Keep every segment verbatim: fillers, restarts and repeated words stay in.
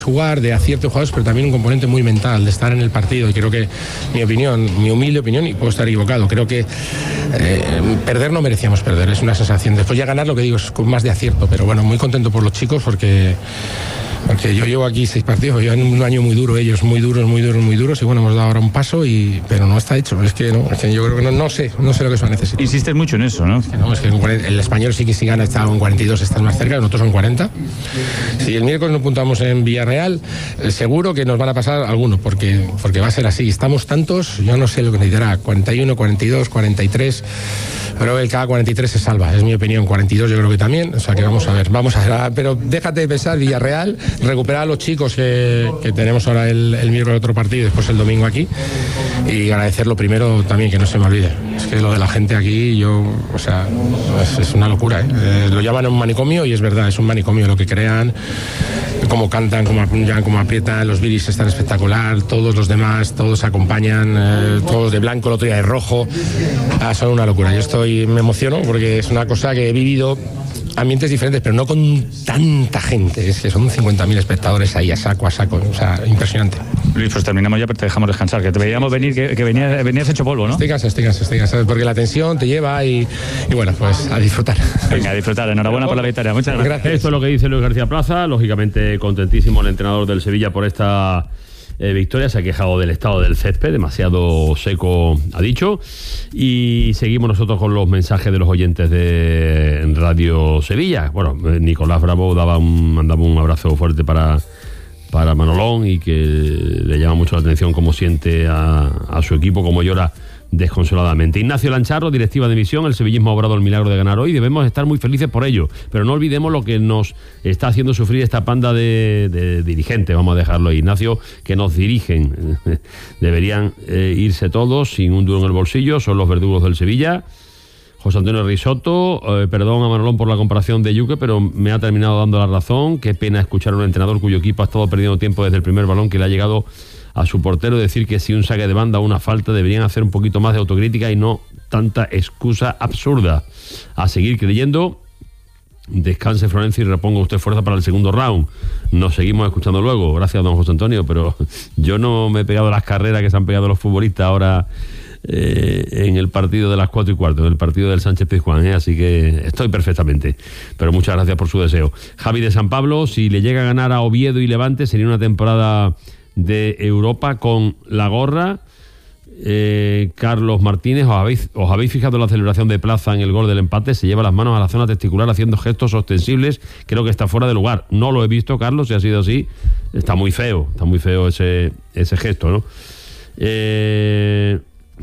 jugar, de acierto de jugadores, pero también un componente muy mental, de estar en el partido. Y creo que, mi opinión, mi humilde opinión, y puedo estar equivocado, creo que eh, perder no merecíamos perder, es una sensación. Después ya ganar, lo que digo, es con más de acierto, pero bueno, muy contento por los chicos porque... Porque yo llevo aquí seis partidos, yo en un año muy duro, ellos muy duros, muy duros, muy duros, y bueno, hemos dado ahora un paso, y pero no está hecho. Es que no, es que yo creo que no, no sé, no sé lo que se va a necesitar. Insistes mucho en eso, ¿no? Es que no, es que el español sí que si gana está en cuarenta y dos, estás más cerca, nosotros son cuarenta. Si el miércoles nos puntamos en Villarreal, seguro que nos van a pasar algunos, porque, porque va a ser así. Estamos tantos, yo no sé lo que necesitará, cuarenta y uno, cuarenta y dos, cuarenta y tres... Pero el K cuarenta y tres se salva, es mi opinión. Cuarenta y dos yo creo que también, o sea que vamos a ver, vamos a ver, pero déjate de pensar Villarreal, recuperar a los chicos que, que tenemos ahora el, el miércoles otro partido y después el domingo aquí, y agradecerlo primero también, que no se me olvide. Es que lo de la gente aquí, yo, o sea, es, es una locura, ¿eh? Eh, lo llaman un manicomio y es verdad, es un manicomio lo que crean, cómo cantan, cómo, cómo aprietan, los viris están espectacular, todos los demás, todos se acompañan, eh, todos de blanco, el otro día de rojo, ah, son una locura. Yo estoy, me emociono porque es una cosa que he vivido ambientes diferentes, pero no con tanta gente, es que son cincuenta mil espectadores ahí a saco, a saco, o sea, impresionante. Luis, pues terminamos ya, pero te dejamos descansar, que te veíamos venir, que, que venías, venías hecho polvo, ¿no? Estoy cansado, estoy cansado, estoy cansado, porque la tensión te lleva y, y bueno, pues a disfrutar. Venga, a disfrutar, enhorabuena por la victoria, muchas gracias. gracias. Esto es lo que dice Luis García Plaza, lógicamente contentísimo el entrenador del Sevilla por esta eh, victoria, se ha quejado del estado del césped, demasiado seco, ha dicho, y seguimos nosotros con los mensajes de los oyentes de Radio Sevilla. Bueno, Nicolás Bravo daba un, mandaba un abrazo fuerte para... para Manolón, y que le llama mucho la atención cómo siente a, a su equipo, cómo llora desconsoladamente. Ignacio Lancharro, directiva de misión, el sevillismo ha obrado el milagro de ganar hoy y debemos estar muy felices por ello, pero no olvidemos lo que nos está haciendo sufrir esta panda de, de dirigentes, vamos a dejarlo ahí, Ignacio, que nos dirigen. Deberían eh, irse todos sin un duro en el bolsillo, son los verdugos del Sevilla. José Antonio Risotto, eh, perdón a Manolón por la comparación de Yuque, pero me ha terminado dando la razón. Qué pena escuchar a un entrenador cuyo equipo ha estado perdiendo tiempo desde el primer balón que le ha llegado a su portero, decir que si un saque de banda o una falta deberían hacer un poquito más de autocrítica y no tanta excusa absurda. A seguir creyendo. Descanse, Florencia, y reponga usted fuerza para el segundo round. Nos seguimos escuchando luego. Gracias, don José Antonio, pero yo no me he pegado las carreras que se han pegado los futbolistas ahora eh, en el partido de las cuatro y cuarto, en el partido del Sánchez Pizjuán, ¿eh? Así que estoy perfectamente. Pero muchas gracias por su deseo. Javi de San Pablo, si le llega a ganar a Oviedo y Levante, sería una temporada de Europa con la gorra. Eh, Carlos Martínez, ¿os habéis, os habéis fijado en la celebración de Plaza en el gol del empate? Se lleva las manos a la zona testicular haciendo gestos ostensibles. Creo que está fuera de lugar. No lo he visto, Carlos, si ha sido así. Está muy feo, está muy feo ese, ese gesto, ¿no? Eh,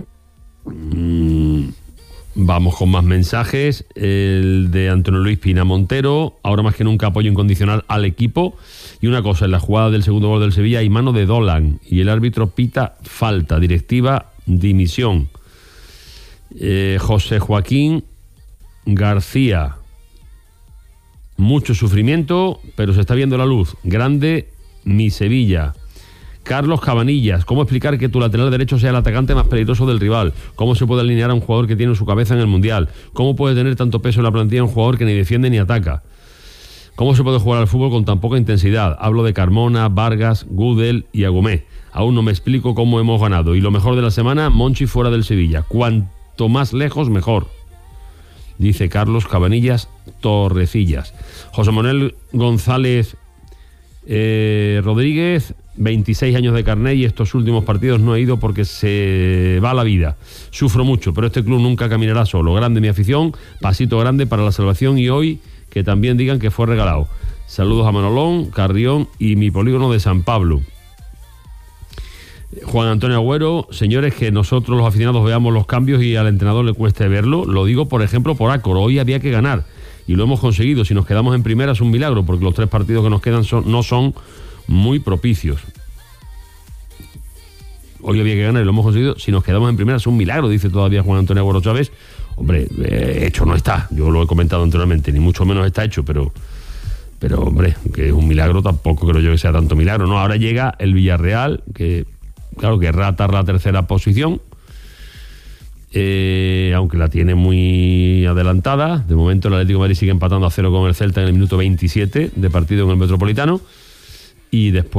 mmm, vamos con más mensajes. El de Antonio Luis Pina Montero, ahora más que nunca apoyo incondicional al equipo. Y una cosa, en la jugada del segundo gol del Sevilla hay mano de Dolan y el árbitro pita falta. Directiva, dimisión. Eh, José Joaquín García, mucho sufrimiento, pero se está viendo la luz. Grande mi Sevilla. Carlos Cabanillas, ¿cómo explicar que tu lateral derecho sea el atacante más peligroso del rival? ¿Cómo se puede alinear a un jugador que tiene su cabeza en el Mundial? ¿Cómo puede tener tanto peso en la plantilla un jugador que ni defiende ni ataca? ¿Cómo se puede jugar al fútbol con tan poca intensidad? Hablo de Carmona, Vargas, Gudel y Agumé. Aún no me explico cómo hemos ganado. Y lo mejor de la semana, Monchi fuera del Sevilla. Cuanto más lejos, mejor. Dice Carlos Cabanillas Torrecillas. José Manuel González eh, Rodríguez, veintiséis años de carné y estos últimos partidos no he ido porque se va la vida. Sufro mucho, pero este club nunca caminará solo. Grande mi afición, pasito grande para la salvación y hoy que también digan que fue regalado. Saludos a Manolón, Carrión y mi polígono de San Pablo. Juan Antonio Agüero, señores, que nosotros los aficionados veamos los cambios y al entrenador le cueste verlo. Lo digo, por ejemplo, por Acor. Hoy había que ganar y lo hemos conseguido. Si nos quedamos en primera es un milagro, porque los tres partidos que nos quedan son, no son muy propicios. Hoy había que ganar y lo hemos conseguido. Si nos quedamos en primera es un milagro, dice todavía Juan Antonio Agüero Chávez. Hombre, eh, hecho no está, yo lo he comentado anteriormente, ni mucho menos está hecho, pero, pero hombre, que es un milagro, tampoco creo yo que sea tanto milagro, ¿no? Ahora llega el Villarreal, que claro, que rata la tercera posición, eh, aunque la tiene muy adelantada. De momento el Atlético de Madrid sigue empatando a cero con el Celta en el minuto veintisiete de partido en el Metropolitano. y después